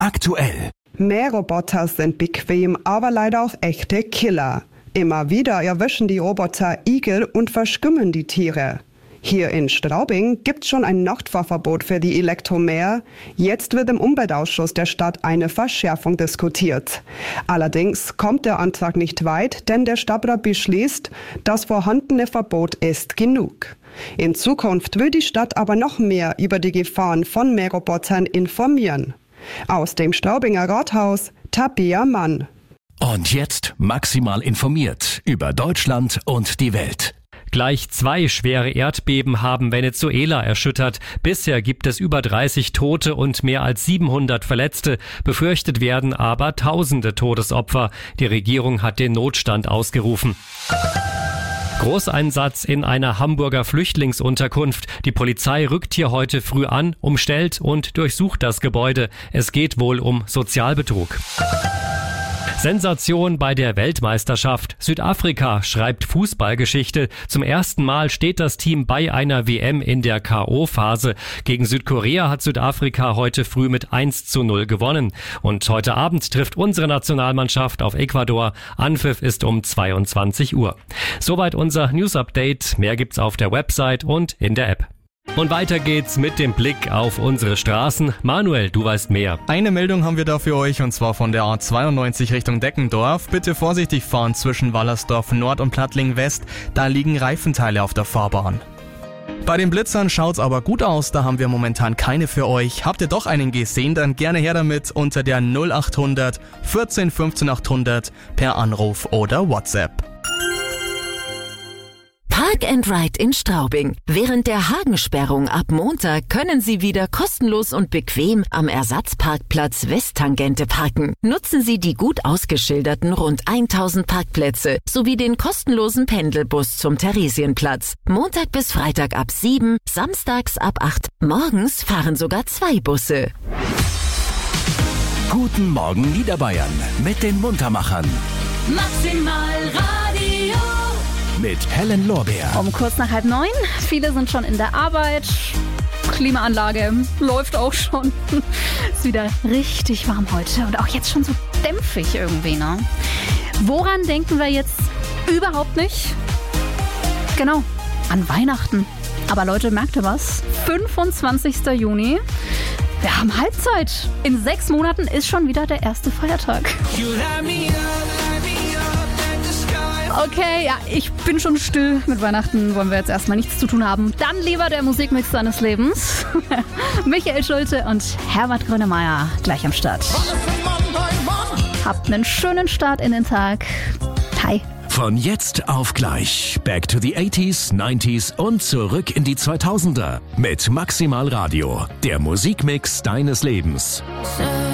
Aktuell. Mähroboter sind bequem, aber leider auch echte Killer. Immer wieder erwischen die Roboter Igel und verstümmeln die Tiere. Hier in Straubing gibt's schon ein Nachtfahrverbot für die Elektromäher. Jetzt wird im Umweltausschuss der Stadt eine Verschärfung diskutiert. Allerdings kommt der Antrag nicht weit, denn der Stadtrat beschließt, das vorhandene Verbot ist genug. In Zukunft will die Stadt aber noch mehr über die Gefahren von Mährobotern informieren. Aus dem Straubinger Rathaus, Tabea Mann. Und jetzt maximal informiert über Deutschland und die Welt. Gleich 2 schwere Erdbeben haben Venezuela erschüttert. Bisher gibt es über 30 Tote und mehr als 700 Verletzte. Befürchtet werden aber Tausende Todesopfer. Die Regierung hat den Notstand ausgerufen. Großeinsatz in einer Hamburger Flüchtlingsunterkunft. Die Polizei rückt hier heute früh an, umstellt und durchsucht das Gebäude. Es geht wohl um Sozialbetrug. Sensation bei der Weltmeisterschaft. Südafrika schreibt Fußballgeschichte. Zum ersten Mal steht das Team bei einer WM in der K.O.-Phase. Gegen Südkorea hat Südafrika heute früh mit 1:0 gewonnen. Und heute Abend trifft unsere Nationalmannschaft auf Ecuador. Anpfiff ist um 22 Uhr. Soweit unser News-Update. Mehr gibt's auf der Website und in der App. Und weiter geht's mit dem Blick auf unsere Straßen. Manuel, du weißt mehr. Eine Meldung haben wir da für euch und zwar von der A92 Richtung Deckendorf. Bitte vorsichtig fahren zwischen Wallersdorf Nord und Plattling West. Da liegen Reifenteile auf der Fahrbahn. Bei den Blitzern schaut's aber gut aus, da haben wir momentan keine für euch. Habt ihr doch einen gesehen, dann gerne her damit unter der 0800 14 15 800 per Anruf oder WhatsApp. Park and Ride in Straubing. Während der Hagensperrung ab Montag können Sie wieder kostenlos und bequem am Ersatzparkplatz Westtangente parken. Nutzen Sie die gut ausgeschilderten rund 1000 Parkplätze sowie den kostenlosen Pendelbus zum Theresienplatz. Montag bis Freitag ab 7, samstags ab 8. Morgens fahren sogar 2 Busse. Guten Morgen Niederbayern mit den Muntermachern. Maximal Radio. Mit Helen Lorbeer. Um kurz nach 8:30. Viele sind schon in der Arbeit. Klimaanlage läuft auch schon. Ist wieder richtig warm heute und auch jetzt schon so dämpfig irgendwie, ne? Woran denken wir jetzt überhaupt nicht? Genau, an Weihnachten. Aber Leute, merkt ihr was? 25. Juni. Wir haben Halbzeit. In 6 Monaten ist schon wieder der erste Feiertag. Okay, ja, ich bin schon still. Mit Weihnachten wollen wir jetzt erstmal nichts zu tun haben. Dann lieber der Musikmix deines Lebens. Michael Schulte und Herbert Grönemeyer gleich am Start. Habt einen schönen Start in den Tag. Hi. Von jetzt auf gleich. Back to the 80s, 90s und zurück in die 2000er. Mit Maximal Radio. Der Musikmix deines Lebens.